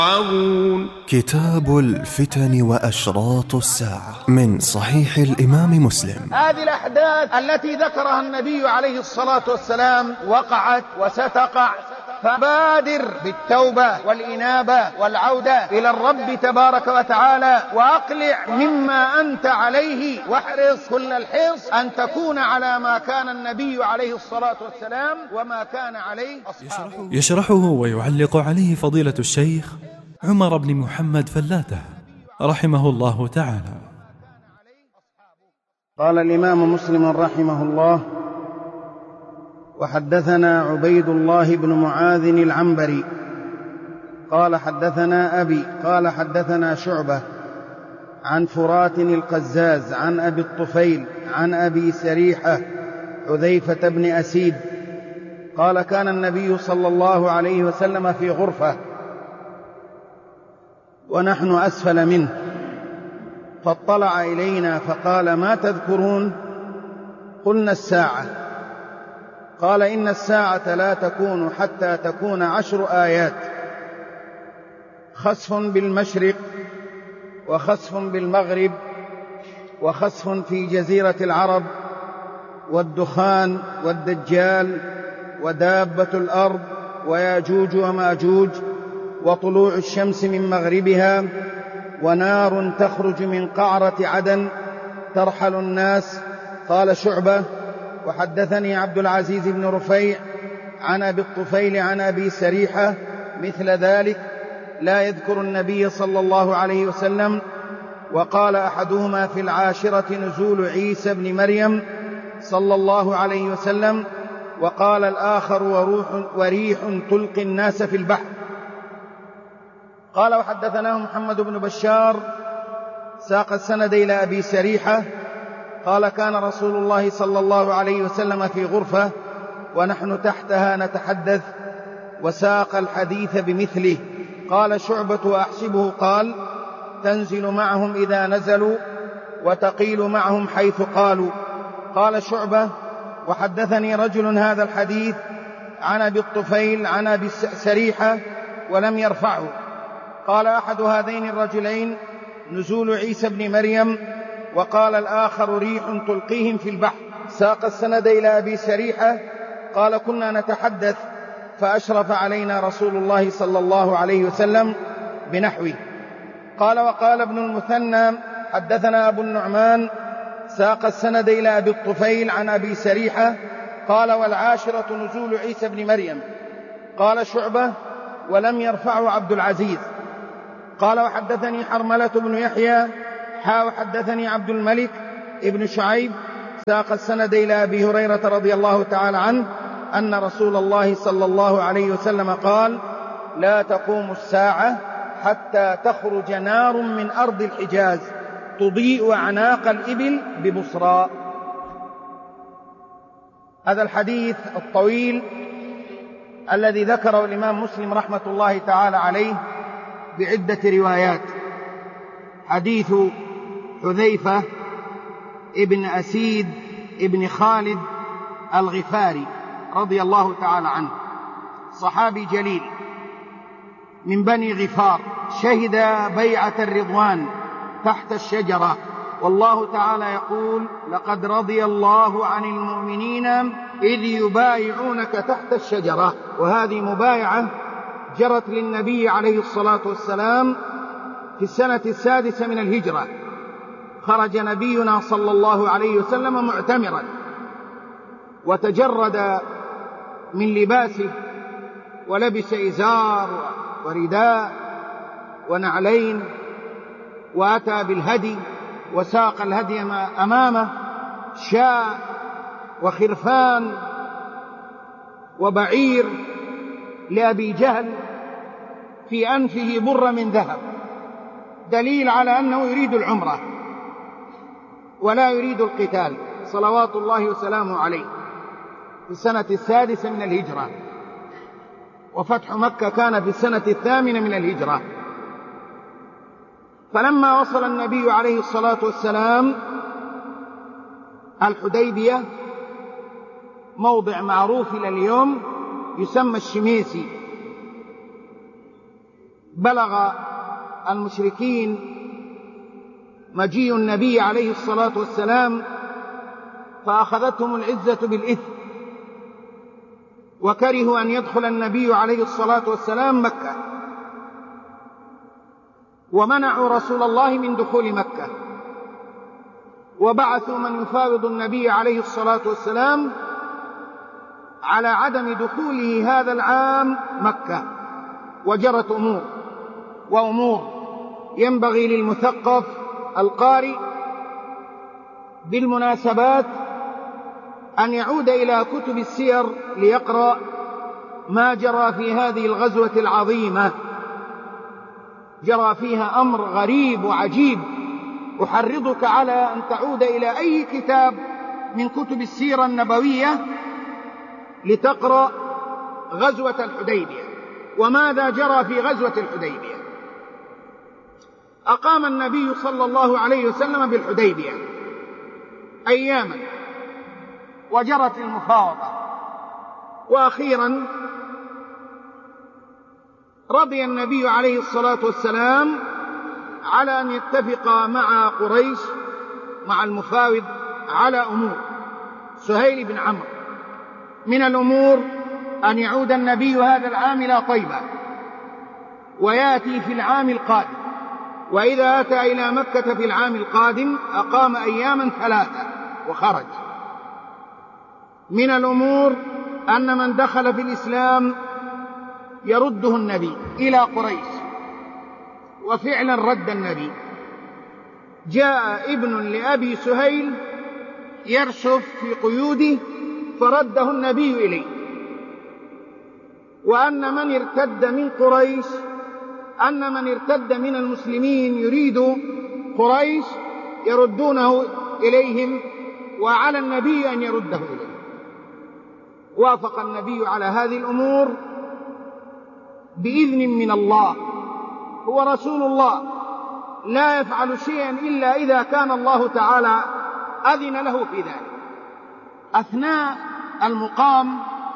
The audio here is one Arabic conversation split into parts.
كتاب الفتن وأشراط الساعة من صحيح الإمام مسلم. هذه الأحداث التي ذكرها النبي عليه الصلاة والسلام وقعت وستقع، فبادر بالتوبة والإنابة والعودة إلى الرب تبارك وتعالى، وأقلع مما أنت عليه، واحرص كل الحرص أن تكون على ما كان النبي عليه الصلاة والسلام وما كان عليه أصحابه. يشرحه ويعلق عليه فضيلة الشيخ عمر بن محمد فلاته رحمه الله تعالى. قال الإمام مسلم رحمه الله: وحدثنا عبيد الله بن معاذ العنبري قال حدثنا أبي قال حدثنا شعبة عن فرات القزاز عن أبي الطفيل عن أبي سريحة حذيفة بن أسيد قال: كان النبي صلى الله عليه وسلم في غرفة ونحن أسفل منه، فاطلع إلينا فقال: ما تذكرون؟ قلنا: الساعة. قال: إن الساعة لا تكون حتى تكون 10 آيات: خسف بالمشرق، وخسف بالمغرب، وخسف في جزيرة العرب، والدخان، والدجال، ودابة الأرض، وياجوج وماجوج، وطلوع الشمس من مغربها، ونار تخرج من قعرة عدن ترحل الناس. قال شعبة: وحدثني عبد العزيز بن رفيع عن أبي الطفيل عن أبي سريحة مثل ذلك، لا يذكر النبي صلى الله عليه وسلم. وقال أحدهما: في 10 نزول عيسى بن مريم صلى الله عليه وسلم. وقال الآخر: وريح تلقي الناس في البحر. قال: وحدثناه محمد بن بشار ساق السند إلى أبي سريحة قال: كان رسول الله صلى الله عليه وسلم في غرفة ونحن تحتها نتحدث، وساق الحديث بمثله. قال شعبة: وأحسبه قال: تنزل معهم إذا نزلوا، وتقيل معهم حيث قالوا. قال شعبة: وحدثني رجل هذا الحديث عن أبي الطفيل عن أبي سريحة ولم يرفعه. قال أحد هذين الرجلين: نزول عيسى بن مريم. وقال الآخر: ريح تلقيهم في البحر. ساق السند إلى أبي سريحة قال: كنا نتحدث فأشرف علينا رسول الله صلى الله عليه وسلم بنحوه. قال: وقال ابن المثنى حدثنا أبو النعمان ساق السند إلى أبي الطفيل عن أبي سريحة قال: 10 نزول عيسى بن مريم. قال شعبة: ولم يرفعه عبد العزيز. قال: وحدثني حرملة بن يحيى وحدثني عبد الملك ابن شعيب ساق السند إلى أبي هريرة رضي الله تعالى عنه أن رسول الله صلى الله عليه وسلم قال: لا تقوم الساعة حتى تخرج نار من أرض الحجاز تضيء أعناق الإبل ببصراء. هذا الحديث الطويل الذي ذكره الإمام مسلم رحمة الله تعالى عليه بعدة روايات، حديث حذيفة ابن أسيد ابن خالد الغفاري رضي الله تعالى عنه، صحابي جليل من بني غفار، شهد بيعة الرضوان تحت الشجرة، والله تعالى يقول: لقد رضي الله عن المؤمنين إذ يبايعونك تحت الشجرة. وهذه مبايعة جرت للنبي عليه الصلاة والسلام في السنة 6 من الهجرة. خرج نبينا صلى الله عليه وسلم معتمرا، وتجرد من لباسه ولبس إزار ورداء ونعلين، وأتى بالهدي وساق الهدي أمامه شاء وخرفان وبعير لأبي جهل، في أنفه بر من ذهب، دليل على أنه يريد العمرة ولا يريد القتال صلوات الله وسلامه عليه، في السنة 6 من الهجرة، وفتح مكة كان في السنة 8 من الهجرة. فلما وصل النبي عليه الصلاة والسلام الحديبية، موضع معروف إلى اليوم يسمى الشميسي، بلغ المشركين مجيء النبي عليه الصلاة والسلام فأخذتهم العزة بالإثم، وكرهوا أن يدخل النبي عليه الصلاة والسلام مكة، ومنعوا رسول الله من دخول مكة، وبعثوا من يفاوض النبي عليه الصلاة والسلام على عدم دخوله هذا العام مكة. وجرت أمور ينبغي للمثقف القارئ بالمناسبات أن يعود إلى كتب السير ليقرأ ما جرى في هذه الغزوة العظيمة. جرى فيها أمر غريب وعجيب، أحرضك على أن تعود إلى أي كتاب من كتب السيرة النبوية لتقرأ غزوة الحديبية وماذا جرى في غزوة الحديبية. أقام النبي صلى الله عليه وسلم بالحديبية أياما، وجرت المفاوضة، وأخيرا رضي النبي عليه الصلاة والسلام على أن يتفق مع قريش مع المفاوض على أمور. سهيل بن عمرو: من الأمور أن يعود النبي هذا العام إلى طيبة ويأتي في العام القادم، وإذا أتى إلى مكة في العام القادم أقام أياما 3 وخرج. من الأمور أن من دخل في الإسلام يرده النبي إلى قريش، وفعلا رد النبي. جاء ابن لأبي سهيل يرشف في قيوده فرده النبي إليه. وأن من ارتد من قريش، أن من ارتد من المسلمين يريد قريش يردونه إليهم، وعلى النبي أن يرده إليه. وافق النبي على هذه الأمور بإذن من الله. هو رسول الله لا يفعل شيئا إلا إذا كان الله تعالى أذن له في ذلك. أثناء المقام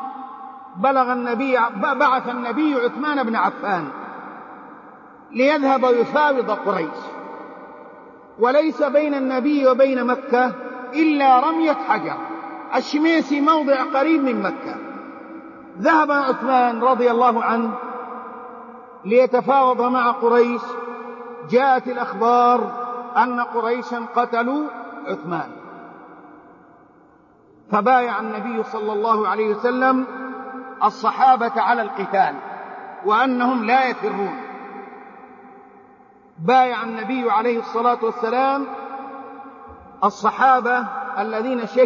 بعث النبي عثمان بن عفان ليذهب يفاوض قريش، وليس بين النبي وبين مكة إلا رمية حجر. الشميسي موضع قريب من مكة. ذهب عثمان رضي الله عنه ليتفاوض مع قريش. جاءت الأخبار أن قريشا قتلوا عثمان، فبايع النبي صلى الله عليه وسلم الصحابة على القتال وأنهم لا يفرون. بايع النبي عليه الصلاة والسلام الصحابة الذين